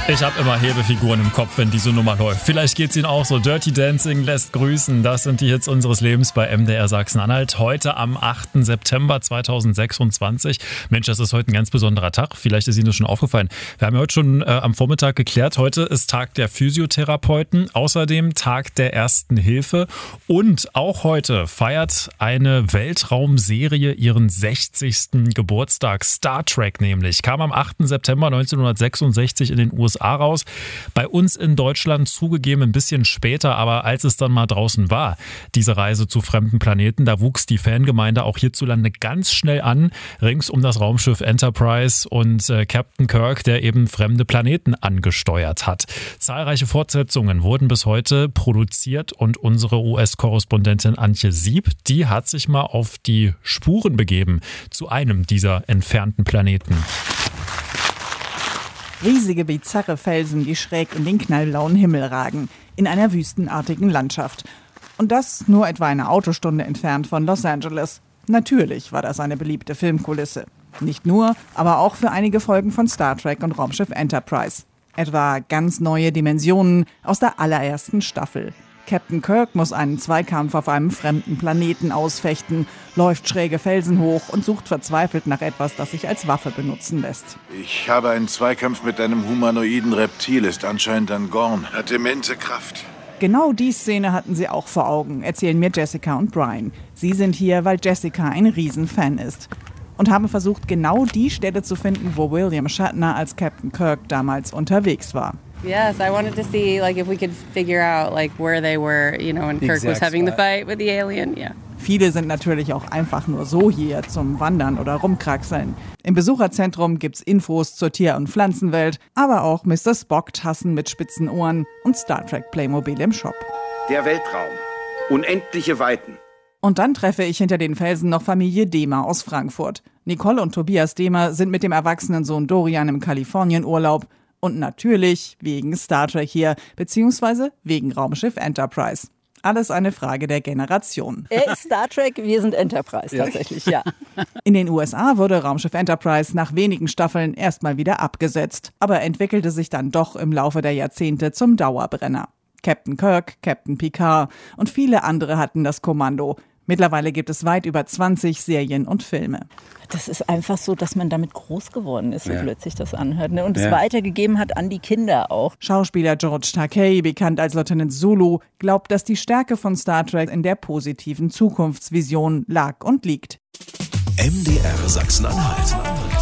Ich habe immer Hebefiguren im Kopf, wenn diese Nummer läuft. Vielleicht geht's Ihnen auch so. Dirty Dancing lässt grüßen. Das sind die Hits unseres Lebens bei MDR Sachsen-Anhalt. Heute am 8. September 2026. Mensch, das ist heute ein ganz besonderer Tag. Vielleicht ist Ihnen das schon aufgefallen. Wir haben ja heute schon am Vormittag geklärt. Heute ist Tag der Physiotherapeuten. Außerdem Tag der Ersten Hilfe. Und auch heute feiert eine Weltraumserie ihren 60. Geburtstag. Star Trek nämlich. Kam am 8. September 1966 in den USA raus. Bei uns in Deutschland zugegeben ein bisschen später, aber als es dann mal draußen war, diese Reise zu fremden Planeten, da wuchs die Fangemeinde auch hierzulande ganz schnell an, rings um das Raumschiff Enterprise und Captain Kirk, der eben fremde Planeten angesteuert hat. Zahlreiche Fortsetzungen wurden bis heute produziert und unsere US-Korrespondentin Antje Sieb, die hat sich mal auf die Spuren begeben zu einem dieser entfernten Planeten. Riesige, bizarre Felsen, die schräg in den knallblauen Himmel ragen, in einer wüstenartigen Landschaft. Und das nur etwa eine Autostunde entfernt von Los Angeles. Natürlich war das eine beliebte Filmkulisse. Nicht nur, aber auch für einige Folgen von Star Trek und Raumschiff Enterprise. Etwa ganz neue Dimensionen aus der allerersten Staffel. Captain Kirk muss einen Zweikampf auf einem fremden Planeten ausfechten, läuft schräge Felsen hoch und sucht verzweifelt nach etwas, das sich als Waffe benutzen lässt. Ich habe einen Zweikampf mit einem humanoiden Reptil, ist anscheinend ein Gorn, hat immense Kraft. Genau die Szene hatten sie auch vor Augen, erzählen mir Jessica und Brian. Sie sind hier, weil Jessica ein Riesenfan ist. Und haben versucht, genau die Stelle zu finden, wo William Shatner als Captain Kirk damals unterwegs war. Yes, I wanted to see if we could figure out where they were, when Kirk was having the fight with the alien. Yeah. Viele sind natürlich auch einfach nur so hier zum Wandern oder Rumkraxeln. Im Besucherzentrum gibt's Infos zur Tier- und Pflanzenwelt, aber auch Mr. Spock-Tassen mit spitzen Ohren und Star Trek Playmobil im Shop. Der Weltraum. Unendliche Weiten. Und dann treffe ich hinter den Felsen noch Familie Dehmer aus Frankfurt. Nicole und Tobias Dehmer sind mit dem erwachsenen Sohn Dorian im Kalifornienurlaub. Und natürlich wegen Star Trek hier, beziehungsweise wegen Raumschiff Enterprise. Alles eine Frage der Generation. Er ist Star Trek, wir sind Enterprise tatsächlich, ja. In den USA wurde Raumschiff Enterprise nach wenigen Staffeln erstmal wieder abgesetzt, aber entwickelte sich dann doch im Laufe der Jahrzehnte zum Dauerbrenner. Captain Kirk, Captain Picard und viele andere hatten das Kommando. Mittlerweile gibt es weit über 20 Serien und Filme. Das ist einfach so, dass man damit groß geworden ist, so plötzlich das anhört. Ne? Und es weitergegeben hat an die Kinder auch. Schauspieler George Takei, bekannt als Lieutenant Zulu, glaubt, dass die Stärke von Star Trek in der positiven Zukunftsvision lag und liegt. MDR Sachsen-Anhalt.